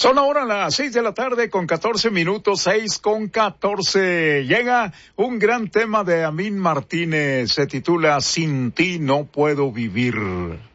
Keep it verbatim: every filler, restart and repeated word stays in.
Son ahora las seis de la tarde con catorce minutos, seis con catorce. Llega un gran tema de Amín Martínez, se titula Sin ti no puedo vivir.